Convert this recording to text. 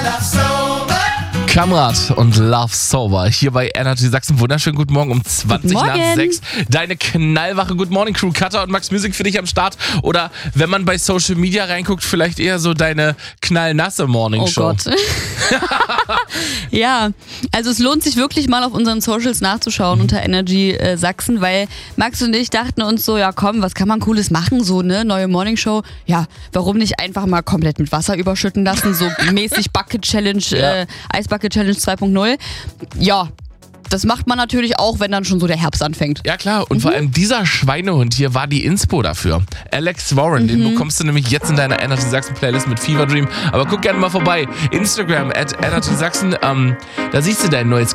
Kamrat und Love Sober hier bei Energy Sachsen. Wunderschönen guten Morgen um 20 nach 6. Deine knallwache Good Morning Crew, Cutter und Max Music für dich am Start. Oder wenn man bei Social Media reinguckt, vielleicht eher so deine knallnasse Morning Show. Oh Gott. Ja, also es lohnt sich wirklich mal auf unseren Socials nachzuschauen unter Energy Sachsen, weil Max und ich dachten uns so, ja komm, was kann man Cooles machen, so ne, neue Morning Show. Ja, warum nicht einfach mal komplett mit Wasser überschütten lassen, so mäßig Bucket Challenge, Eisbucket Challenge 2.0. Ja, das macht man natürlich auch, wenn dann schon so der Herbst anfängt. Ja klar, und vor allem dieser Schweinehund hier war die Inspo dafür. Alex Warren, den bekommst du nämlich jetzt in deiner Energy Sachsen Playlist mit Fever Dream. Aber guck gerne mal vorbei. Instagram @EnergySachsen, da siehst du dein neues